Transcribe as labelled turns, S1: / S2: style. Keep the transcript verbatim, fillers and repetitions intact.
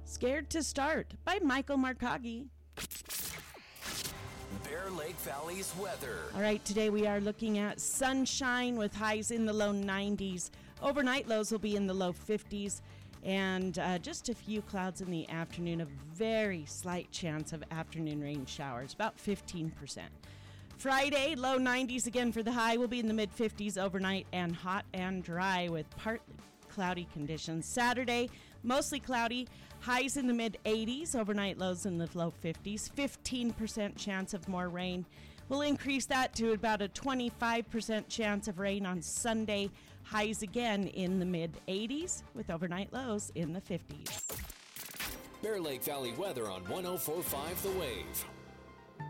S1: Scared to Start by Michael Markagi.
S2: Bear Lake Valley's weather.
S1: All right, today we are looking at sunshine with highs in the low nineties. Overnight lows will be in the low fifties. And uh, just a few clouds in the afternoon, a very slight chance of afternoon rain showers, about fifteen percent. Friday, low nineties again for the high, will be in the mid fifties overnight and hot and dry with partly cloudy conditions. Saturday, mostly cloudy, highs in the mid eighties, overnight lows in the low fifties, fifteen percent chance of more rain. We'll increase that to about a twenty-five percent chance of rain on Sunday, highs again in the mid eighties with overnight lows in the fifties.
S2: Bear Lake Valley weather on one oh four point five The Wave.